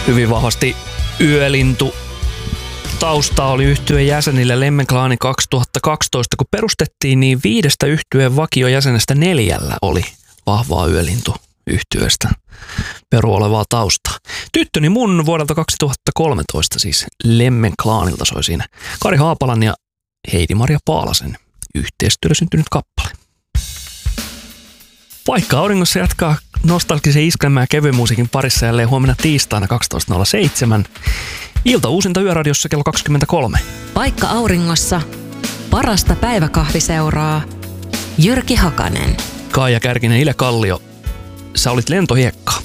hyvin vahvasti yölintu. Tausta oli yhtyeen jäsenille Lemmenklaani 2012, kun perustettiin, niin 5 yhtyeen vakiojäsenestä 4 oli vahvaa yölintu yhtyeestä peru olevaa taustaa. Tyttöni mun vuodelta 2013 siis Lemmenklaanilta soi siinä Kari Haapalan ja Heidi-Maria Paalasen yhteistyöllä syntynyt kappale. Paikka auringossa jatkaa nostalgisen iskelmän ja kevyen musiikin parissa jälleen huomenna tiistaina 12.07. Ilta uusinta Yöradiossa kello 23. Paikka auringossa. Parasta päiväkahviseuraa. Jyrki Hakanen. Kaija Kärkinen, Ile Kallio. Sä olit lentohiekkaa.